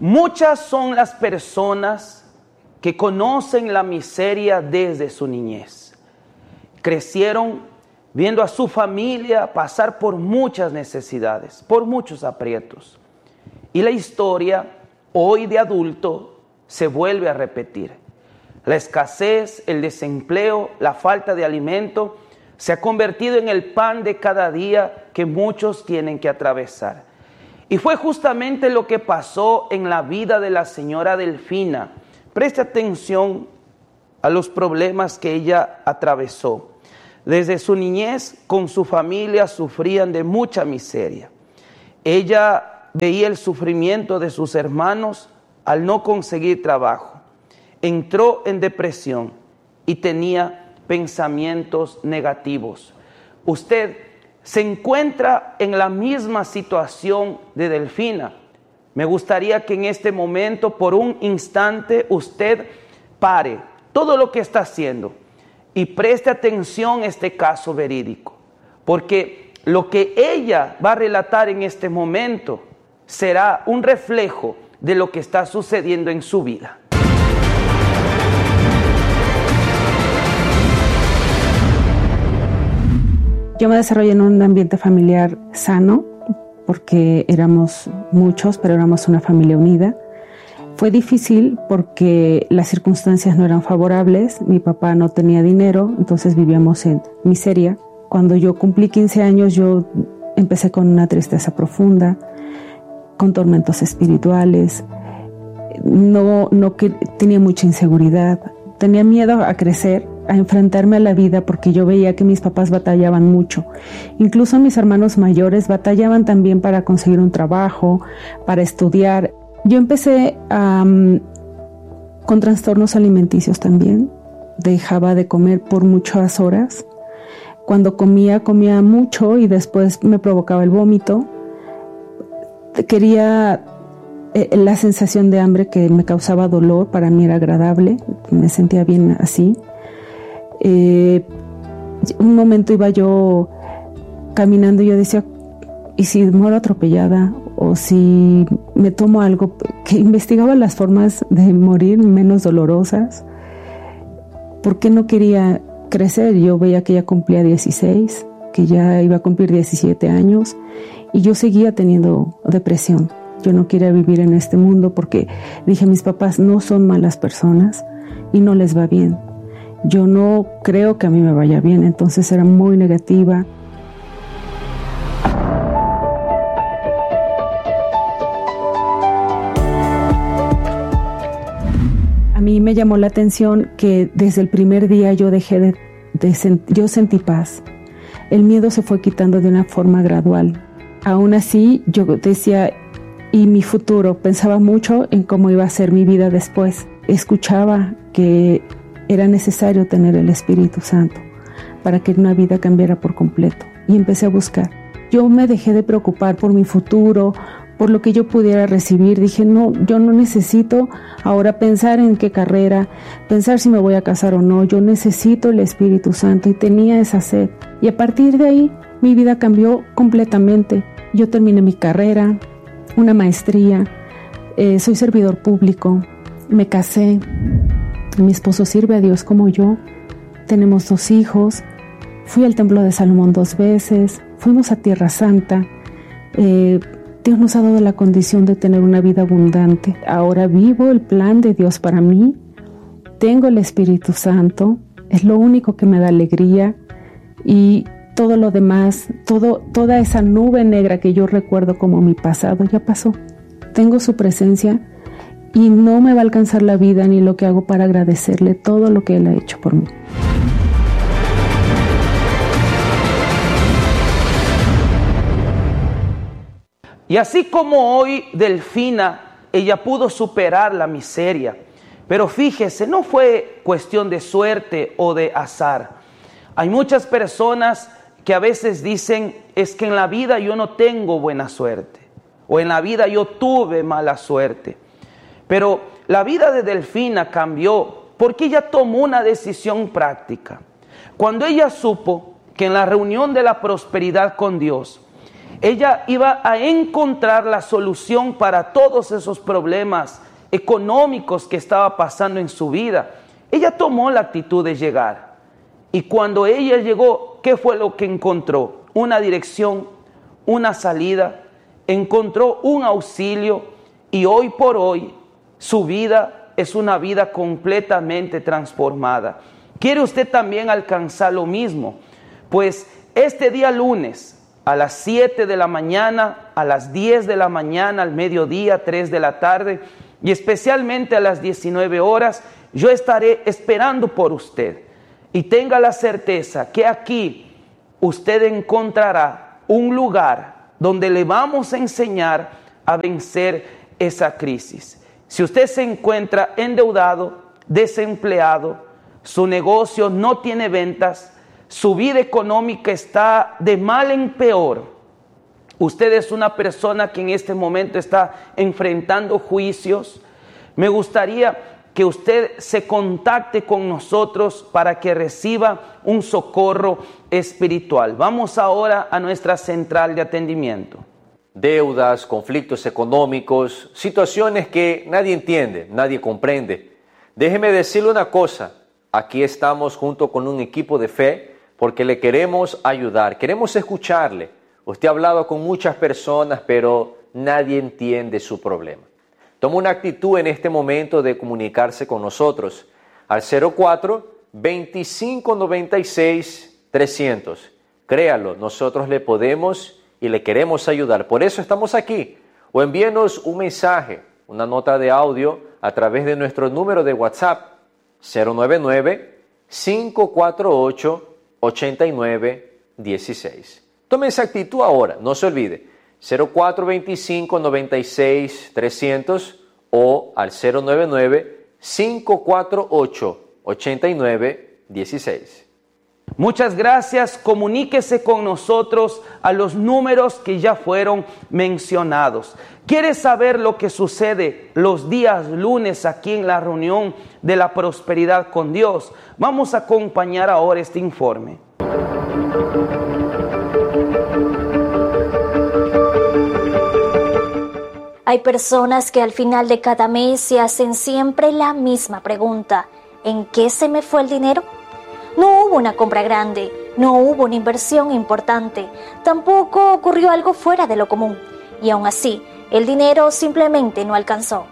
Muchas son las personas que conocen la miseria desde su niñez. Crecieron viendo a su familia pasar por muchas necesidades, por muchos aprietos. Y la historia, hoy de adulto, se vuelve a repetir. La escasez, el desempleo, la falta de alimento se ha convertido en el pan de cada día que muchos tienen que atravesar. Y fue justamente lo que pasó en la vida de la señora Delfina. Preste atención a los problemas que ella atravesó. Desde su niñez, con su familia, sufrían de mucha miseria. Ella veía el sufrimiento de sus hermanos al no conseguir trabajo. Entró en depresión y tenía pensamientos negativos. Usted se encuentra en la misma situación de Delfina. Me gustaría que en este momento, por un instante, usted pare todo lo que está haciendo y preste atención a este caso verídico, porque lo que ella va a relatar en este momento será un reflejo de lo que está sucediendo en su vida. Yo me desarrollé en un ambiente familiar sano, porque éramos muchos, pero éramos una familia unida. Fue difícil porque las circunstancias no eran favorables. Mi papá no tenía dinero, entonces vivíamos en miseria. Cuando yo cumplí 15 años, yo empecé con una tristeza profunda, con tormentos espirituales. Tenía mucha inseguridad. Tenía miedo a crecer, a enfrentarme a la vida, porque yo veía que mis papás batallaban mucho. Incluso mis hermanos mayores batallaban también para conseguir un trabajo, para estudiar. Yo empecé con trastornos alimenticios también. Dejaba de comer por muchas horas. Cuando comía mucho y después me provocaba el vómito. Quería la sensación de hambre que me causaba dolor, para mí era agradable, me sentía bien así. Un momento iba yo caminando y yo decía, ¿y si muero atropellada? O si me tomo algo, que investigaba las formas de morir menos dolorosas. ¿Por qué no quería crecer? Yo veía que ya cumplía 16, que ya iba a cumplir 17 años y yo seguía teniendo depresión. Yo no quería vivir en este mundo porque dije, mis papás no son malas personas y no les va bien. Yo no creo que a mí me vaya bien, entonces era muy negativa. A mí me llamó la atención que desde el primer día yo yo sentí paz. El miedo se fue quitando de una forma gradual. Aún así, yo decía, ¿y mi futuro? Pensaba mucho en cómo iba a ser mi vida después. Escuchaba que era necesario tener el Espíritu Santo para que una vida cambiara por completo. Y empecé a buscar. Yo me dejé de preocupar por mi futuro, por lo que yo pudiera recibir. Dije, no, yo no necesito ahora pensar en qué carrera, pensar si me voy a casar o no. Yo necesito el Espíritu Santo y tenía esa sed. Y a partir de ahí, mi vida cambió completamente. Yo terminé mi carrera, una maestría, soy servidor público, me casé, mi esposo sirve a Dios como yo, tenemos 2 hijos, fui al Templo de Salomón 2 veces, fuimos a Tierra Santa. Dios nos ha dado la condición de tener una vida abundante. Ahora vivo el plan de Dios para mí, tengo el Espíritu Santo, es lo único que me da alegría, y todo lo demás, toda esa nube negra que yo recuerdo como mi pasado, ya pasó. Tengo su presencia y no me va a alcanzar la vida ni lo que hago para agradecerle todo lo que Él ha hecho por mí. Y así como hoy Delfina, ella pudo superar la miseria, pero fíjese, no fue cuestión de suerte o de azar. Hay muchas personas que a veces dicen, es que en la vida yo no tengo buena suerte, o en la vida yo tuve mala suerte. Pero la vida de Delfina cambió porque ella tomó una decisión práctica. Cuando ella supo que en la reunión de la prosperidad con Dios, Ella iba a encontrar la solución para todos esos problemas económicos que estaba pasando en su vida. Ella tomó la actitud de llegar. Y cuando ella llegó, ¿qué fue lo que encontró? Una dirección, una salida, encontró un auxilio y hoy por hoy su vida es una vida completamente transformada. ¿Quiere usted también alcanzar lo mismo? Pues este día lunes a las 7 de la mañana, a las 10 de la mañana, al mediodía, 3 de la tarde y especialmente a las 19 horas, yo estaré esperando por usted. Y tenga la certeza que aquí usted encontrará un lugar donde le vamos a enseñar a vencer esa crisis. Si usted se encuentra endeudado, desempleado, su negocio no tiene ventas, su vida económica está de mal en peor, usted es una persona que en este momento está enfrentando juicios, me gustaría que usted se contacte con nosotros para que reciba un socorro espiritual. Vamos ahora a nuestra central de atendimiento. Deudas, conflictos económicos, situaciones que nadie entiende, nadie comprende. Déjeme decirle una cosa, aquí estamos junto con un equipo de fe porque le queremos ayudar, queremos escucharle. Usted ha hablado con muchas personas, pero nadie entiende su problema. Toma una actitud en este momento de comunicarse con nosotros al 04-2596-300. Créalo, nosotros le podemos y le queremos ayudar. Por eso estamos aquí. O envíenos un mensaje, una nota de audio a través de nuestro número de WhatsApp 099-548-8916. Tome esa actitud ahora, no se olvide. 04-2596-300 o al 099-548-8916. Muchas gracias, comuníquese con nosotros a los números que ya fueron mencionados. ¿Quiere saber lo que sucede los días lunes aquí en la reunión de la prosperidad con Dios? Vamos a acompañar ahora este informe. Hay personas que al final de cada mes se hacen siempre la misma pregunta: ¿en qué se me fue el dinero? No hubo una compra grande, no hubo una inversión importante, tampoco ocurrió algo fuera de lo común, y aún así, el dinero simplemente no alcanzó.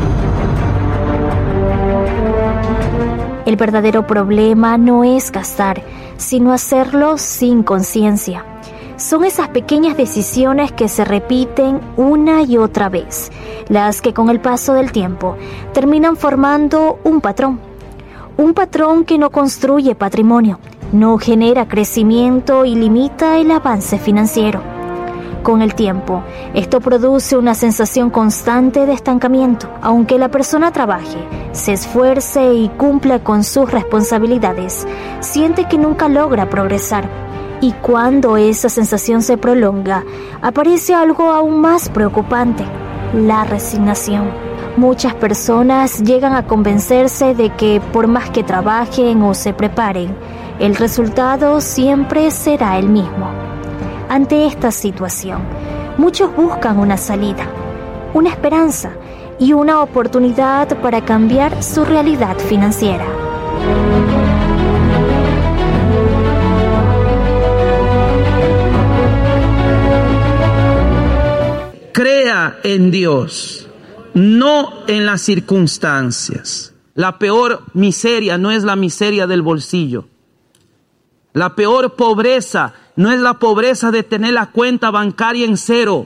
El verdadero problema no es gastar, sino hacerlo sin conciencia. Son esas pequeñas decisiones que se repiten una y otra vez, las que con el paso del tiempo terminan formando un patrón. Un patrón que no construye patrimonio, no genera crecimiento y limita el avance financiero. Con el tiempo, esto produce una sensación constante de estancamiento. Aunque la persona trabaje, se esfuerce y cumpla con sus responsabilidades, siente que nunca logra progresar. Y cuando esa sensación se prolonga, aparece algo aún más preocupante: la resignación. Muchas personas llegan a convencerse de que por más que trabajen o se preparen, el resultado siempre será el mismo. Ante esta situación, muchos buscan una salida, una esperanza y una oportunidad para cambiar su realidad financiera. Crea en Dios, no en las circunstancias. La peor miseria no es la miseria del bolsillo. La peor pobreza no es la pobreza de tener la cuenta bancaria en cero.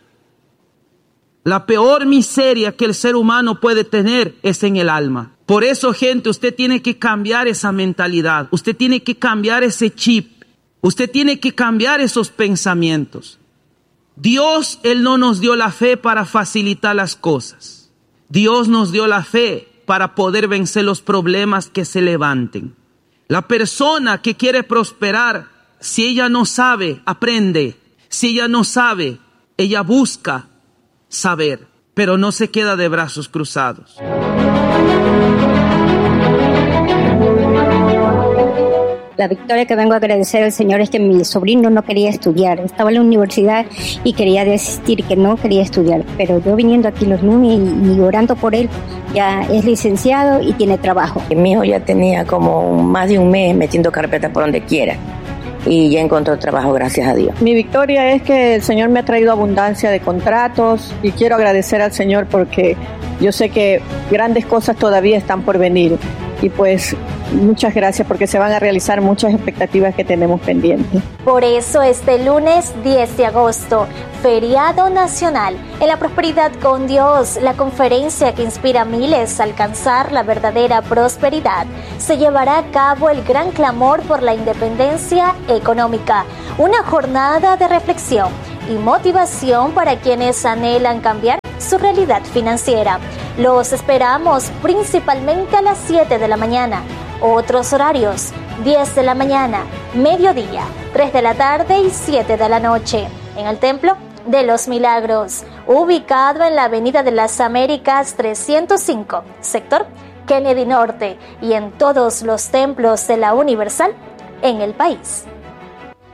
La peor miseria que el ser humano puede tener es en el alma. Por eso, gente, usted tiene que cambiar esa mentalidad. Usted tiene que cambiar ese chip. Usted tiene que cambiar esos pensamientos. Dios, Él no nos dio la fe para facilitar las cosas. Dios nos dio la fe para poder vencer los problemas que se levanten. La persona que quiere prosperar, si ella no sabe, aprende. Si ella no sabe, ella busca saber, pero no se queda de brazos cruzados. La victoria que vengo a agradecer al Señor es que mi sobrino no quería estudiar. Estaba en la universidad y quería desistir, que no quería estudiar. Pero yo viniendo aquí los lunes y orando por él, ya es licenciado y tiene trabajo. Mi hijo ya tenía como más de un mes metiendo carpeta por donde quiera. Y ya encontró trabajo, gracias a Dios. Mi victoria es que el Señor me ha traído abundancia de contratos y quiero agradecer al Señor porque yo sé que grandes cosas todavía están por venir. Y pues muchas gracias porque se van a realizar muchas expectativas que tenemos pendientes. Por eso este lunes 10 de agosto, feriado nacional, en la prosperidad con Dios, la conferencia que inspira a miles a alcanzar la verdadera prosperidad, se llevará a cabo el gran clamor por la independencia económica, una jornada de reflexión y motivación para quienes anhelan cambiar su realidad financiera. Los esperamos principalmente a las 7 de la mañana. Otros horarios: 10 de la mañana, mediodía, 3 de la tarde y 7 de la noche. En el Templo de los Milagros, ubicado en la Avenida de las Américas 305, sector Kennedy Norte, y en todos los templos de la Universal en el país.